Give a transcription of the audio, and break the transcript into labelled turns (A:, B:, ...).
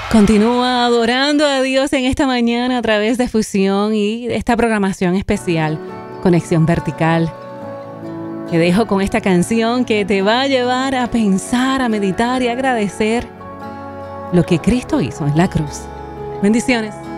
A: Continúa adorando a Dios en esta mañana a través de Fusión y de esta programación especial, Conexión Vertical. Te dejo con esta canción que te va a llevar a pensar, a meditar y a agradecer lo que Cristo hizo en la cruz. Bendiciones.